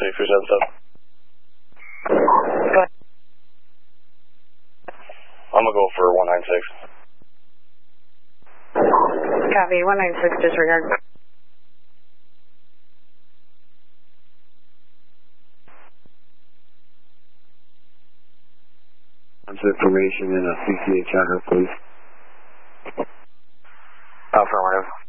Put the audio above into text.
196, 377. I'm going to go for 196. Copy, 196, disregard. Information in a CCA chatter, please. Affirmative.